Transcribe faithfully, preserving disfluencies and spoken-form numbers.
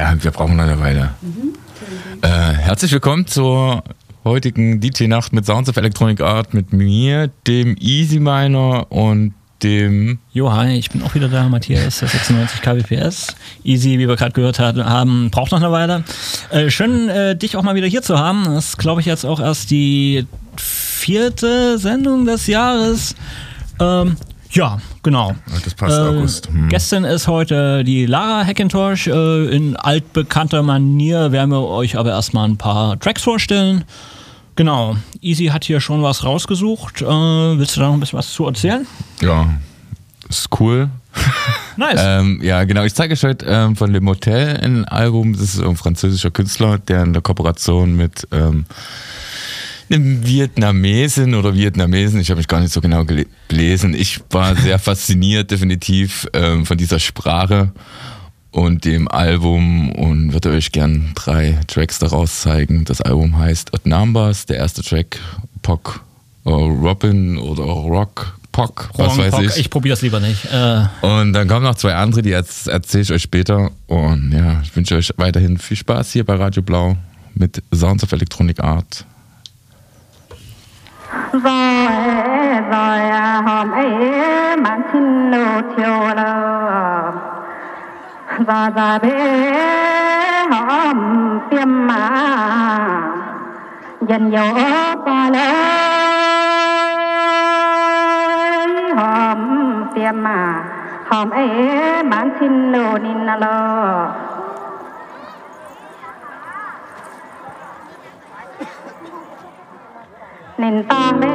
Ja, wir brauchen noch eine Weile. Mhm. Äh, herzlich willkommen zur heutigen D J-Nacht mit Sounds of Electronic Art mit mir, dem Easy Miner und dem... Jo, hi, ich bin auch wieder da, Matthias, sechsundneunzig Kbps. Easy, wie wir gerade gehört haben, braucht noch eine Weile. Äh, schön, äh, dich auch mal wieder hier zu haben. Das ist, glaube ich, jetzt auch erst die vierte Sendung des Jahres. Ähm, ja, genau. Das passt, äh, August. Hm. Gestern ist heute die Lara Hackintosh. Äh, in altbekannter Manier werden wir euch aber erstmal ein paar Tracks vorstellen. Genau, Easy hat hier schon was rausgesucht. Äh, willst du da noch ein bisschen was zu erzählen? Ja, ist cool. Nice. ähm, ja, genau. Ich zeige euch heute ähm, von Le Motel ein Album. Das ist ein französischer Künstler, der in der Kooperation mit ähm, einem Vietnamesen oder Vietnamesen, ich habe mich gar nicht so genau gelesen. Ich war sehr fasziniert definitiv ähm, von dieser Sprache und dem Album und würde euch gern drei Tracks daraus zeigen. Das Album heißt Odd Numbers, der erste Track Pock oder Robin oder Rock Pock, was weiß ich. Ich probiere es lieber nicht. Äh. Und dann kommen noch zwei andere, die jetzt erzähle ich euch später. Und ja, ich wünsche euch weiterhin viel Spaß hier bei Radio Blau mit Sounds of Electronic Art. Già già bé hòm tiêm mà dần dỗ qua lấy hòm tiêm mà hòm ấy bán xin lô nín lo nín ta